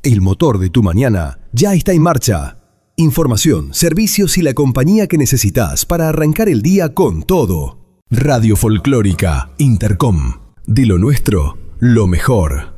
El motor de tu mañana ya está en marcha. Información, servicios y la compañía que necesitas para arrancar el día con todo. Radio Folclórica Intercom. De lo nuestro, lo mejor.